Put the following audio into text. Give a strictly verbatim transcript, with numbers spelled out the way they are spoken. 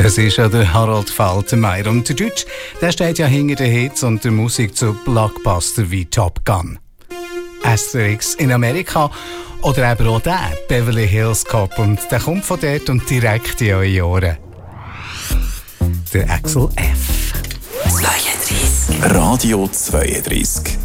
Das ist ja der Harald Faltermeier. Und der Deutsch, der steht ja hinter den Hits und der Musik zu Blockbuster wie Top Gun, Asterix in Amerika oder eben auch der Beverly Hills Cop. Und der kommt von dort und direkt in eure Ohren. Der Axel F. zweiunddreißig. Radio zweiunddreißig.